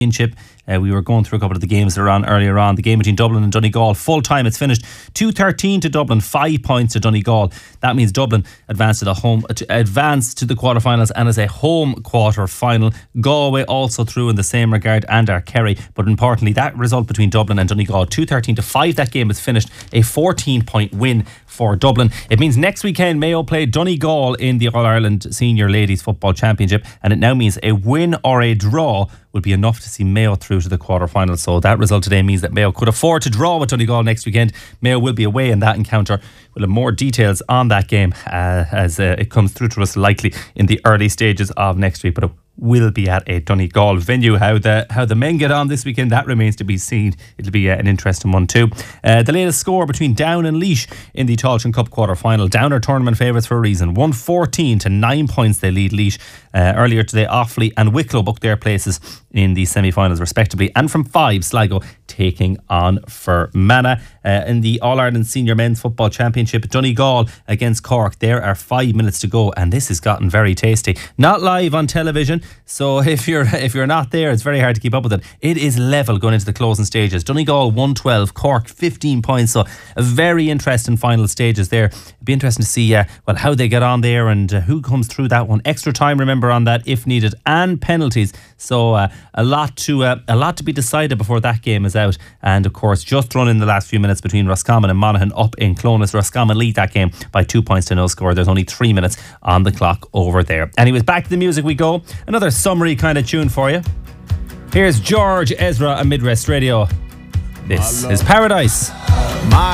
Championship. We were going through a couple of the games that were on earlier on. The game between Dublin and Donegal, full time. It's finished 2-13 to Dublin, 5 points to Donegal. That means Dublin advanced to the quarterfinals and as a home quarter final. Galway also through in the same regard, and our Kerry. But importantly, that result between Dublin and Donegal, 2-13 to 5. That game is finished a 14-point win for Dublin. It means next weekend Mayo play Donegal in the All-Ireland Senior Ladies Football Championship, and it now means a win or a draw would be enough to see Mayo through to the quarterfinals. So that result today means that Mayo could afford to draw with Donegal next weekend. Mayo will be away in that encounter. We'll have more details on that game as it comes through to us likely in the early stages of next week. But it will be at a Donegal venue. How the men get on this weekend, that remains to be seen. It'll be an interesting one too. The latest score between Down and Laois in the Tailteann Cup quarter-final. Down are tournament favourites for a reason. 114 to 9 points they lead Laois. Earlier today, Offaly and Wicklow booked their places in the semi-finals respectively. And from 5, Sligo taking on Fermanagh. In the All-Ireland Senior Men's Football Championship, Donegal against Cork. There are 5 minutes to go, and this has gotten very tasty. Not live on television, so if you're not there, it's very hard to keep up with it. It is level going into the closing stages. Donegal 112, Cork 15 points. So a very interesting final stages there. It'd be interesting to see how they get on there and who comes through that one. Extra time, remember, on that if needed, and penalties. So a lot to be decided before that game is out. And of course, just thrown in the last few minutes between Roscommon and Monaghan up in Clones. Roscommon lead that game by 2 points to no score. There's only 3 minutes on the clock over there. Anyways, back to the music we go. Another summery kind of tune for you. Here's George Ezra and Midwest Radio. This is Paradise.